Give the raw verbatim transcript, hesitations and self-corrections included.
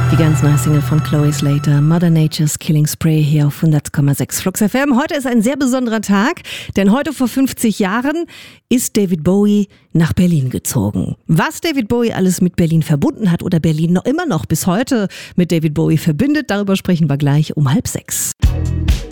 Die ganz neue Single von Chloe Slater, Mother Nature's Killing Spray, hier auf hundert Komma sechs Flux F M. Heute ist ein sehr besonderer Tag, denn heute vor fünfzig Jahren ist David Bowie nach Berlin gezogen. Was David Bowie alles mit Berlin verbunden hat oder Berlin noch immer noch bis heute mit David Bowie verbindet, darüber sprechen wir gleich um halb sechs.